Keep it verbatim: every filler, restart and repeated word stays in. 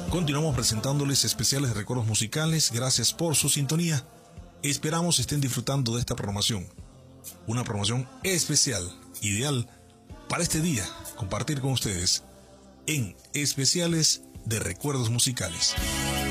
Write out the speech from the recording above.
Continuamos presentándoles especiales de recuerdos musicales. Gracias por su sintonía. Esperamos estén disfrutando de esta programación. Una programación especial, ideal para este día, compartir con ustedes en especiales de recuerdos musicales.